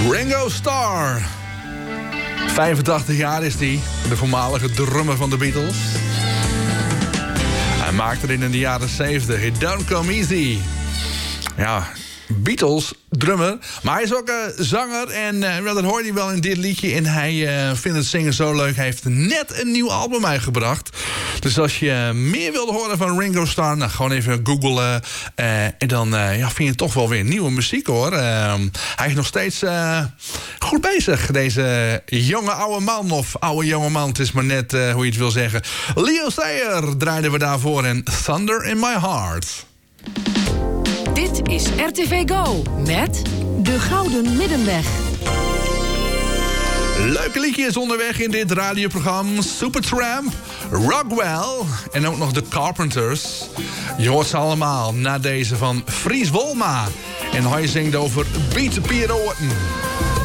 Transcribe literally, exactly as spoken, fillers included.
Ringo Starr. vijfentachtig jaar is hij, de voormalige drummer van de Beatles. Hij maakte het in de jaren zeventig. It Don't Come Easy. Ja, Beatles, drummer. Maar hij is ook uh, zanger. En uh, dat hoort hij wel in dit liedje. En hij uh, vindt het zingen zo leuk. Hij heeft net een nieuw album uitgebracht. Dus als je meer wilt horen van Ringo Starr... nou, gewoon even googlen. Uh, en dan uh, ja, vind je toch wel weer nieuwe muziek, hoor. Uh, hij is nog steeds uh, goed bezig. Deze jonge oude man. Of oude jonge man. Het is maar net uh, hoe je het wil zeggen. Leo Sayer draaiden we daarvoor. En Thunder in My Heart. Dit is R T V Go met De Gouden Middenweg. Leuke liedjes onderweg in dit radioprogramma. Supertramp, Rockwell en ook nog de Carpenters. Je hoort ze allemaal na deze van Fries Wolma. En hij zingt over Beat Pierre Orten.